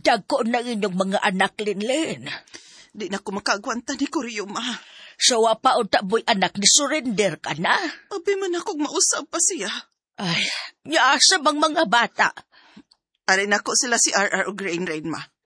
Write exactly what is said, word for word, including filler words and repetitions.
Dagko na inyong mga anak, Linlin. Di na ko makagwanta ni Kuryo, ma. So, wapa o taboy anak ni surrender ka na? Abi man akong mausap pa siya. Ay, niasa bang mga bata? Arin ako sila si R R o Grain Rain, ma.